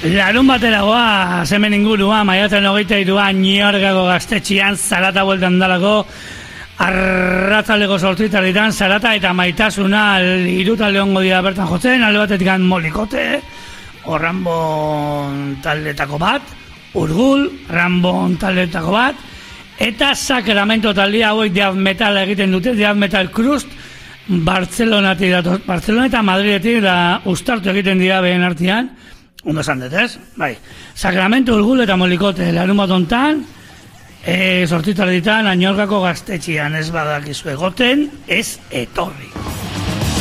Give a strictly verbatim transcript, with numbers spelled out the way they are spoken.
Larun bateragoa, zemen ingurua, maiatzen hogeita iruan, Niorgako gaztetxian, zarata bueltan dalako, arratzaleko sortzitaritan, zarata eta maitasuna, irutalde hongo dira bertan jotzen, alde batetik Molikote, o Rambon taldetako bat, Urgul, Rambon taldetako bat, eta Sacramento taldea hauek death metal egiten dute, death metal crust, Bartzelonatik dator, Bartzelona eta Madridetik da ustartu egiten dira behen artean, ondo esan dut, ez? Bai, Sacramento, Urgul eta Molikote, larun bat ontan, e, sortitaritan, Añorgako gaztetxian ez badakizu egoten, ez etorri.